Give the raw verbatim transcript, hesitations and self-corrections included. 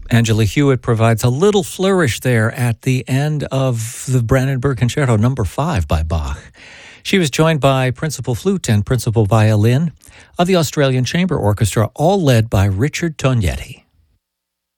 Angela Hewitt provides a little flourish there at the end of the Brandenburg Concerto number five by Bach. She was joined by principal flute and principal violin of the Australian Chamber Orchestra, all led by Richard Tognetti.